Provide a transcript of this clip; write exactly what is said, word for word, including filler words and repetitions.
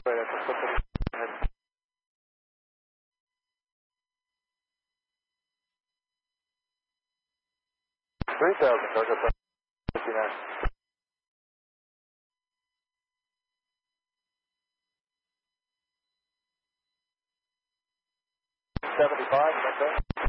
three thousand, target fifty-nine. seventy-five, is that correct?